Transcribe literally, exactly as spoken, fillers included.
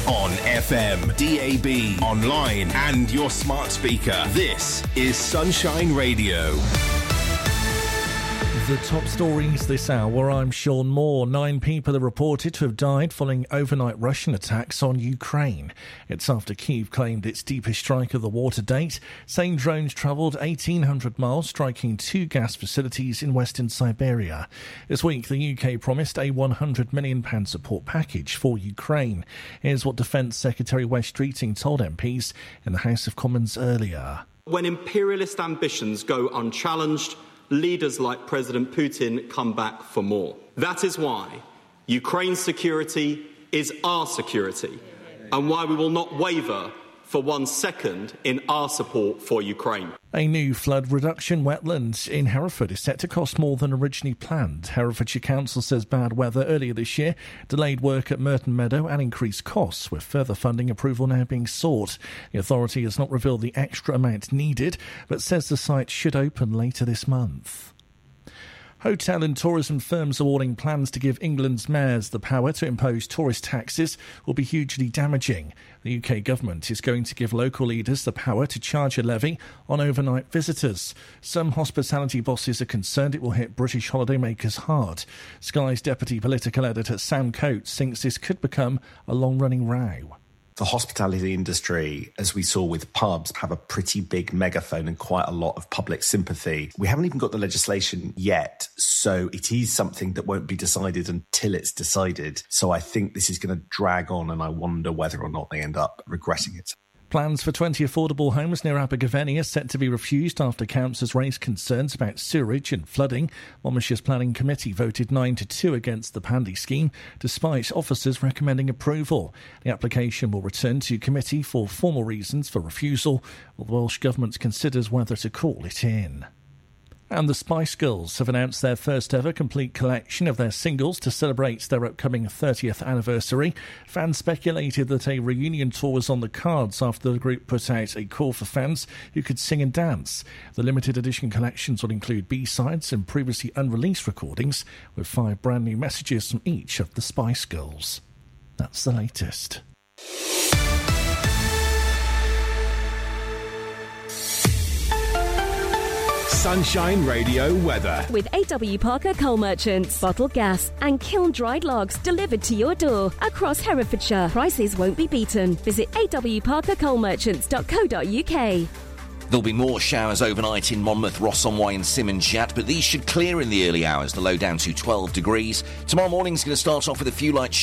On F M, D A B, online and your smart speaker. This is Sunshine Radio. The top stories this hour, I'm Sean Moore. Nine people are reported to have died following overnight Russian attacks on Ukraine. It's after Kyiv claimed its deepest strike of the war to date, saying drones travelled eighteen hundred miles, striking two gas facilities in western Siberia. This week, the U K promised a one hundred million pounds support package for Ukraine. Here's what Defence Secretary Wes Streeting told M Ps in the House of Commons earlier. When imperialist ambitions go unchallenged, leaders like President Putin come back for more. That is why Ukraine's security is our security, and why we will not waver for one second in our support for Ukraine. A new flood reduction wetland in Hereford is set to cost more than originally planned. Herefordshire Council says bad weather earlier this year delayed work at Merton Meadow and increased costs, with further funding approval now being sought. The authority has not revealed the extra amount needed, but says the site should open later this month. Hotel and tourism firms are warning plans to give England's mayors the power to impose tourist taxes will be hugely damaging. The U K government is going to give local leaders the power to charge a levy on overnight visitors. Some hospitality bosses are concerned it will hit British holidaymakers hard. Sky's deputy political editor Sam Coates thinks this could become a long-running row. The hospitality industry, as we saw with pubs, have a pretty big megaphone and quite a lot of public sympathy. We haven't even got the legislation yet, so it is something that won't be decided until it's decided. So I think this is going to drag on, and I wonder whether or not they end up regretting it. Plans for twenty affordable homes near Abergavenny are set to be refused after councils raised concerns about sewerage and flooding. Monmouthshire's planning committee voted nine to two against the Pandy scheme, despite officers recommending approval. The application will return to committee for formal reasons for refusal, while the Welsh Government considers whether to call it in. And the Spice Girls have announced their first ever complete collection of their singles to celebrate their upcoming thirtieth anniversary. Fans speculated that a reunion tour was on the cards after the group put out a call for fans who could sing and dance. The limited edition collections will include B-sides and previously unreleased recordings, with five brand new messages from each of the Spice Girls. That's the latest. Sunshine Radio weather. With A W Parker Coal Merchants. Bottled gas and kiln-dried logs delivered to your door across Herefordshire. Prices won't be beaten. Visit a w parker coal merchants dot co dot u k. There'll be more showers overnight in Monmouth, Ross-on-Wye and Simmonshat, but these should clear in the early hours, the low down to twelve degrees. Tomorrow morning's going to start off with a few light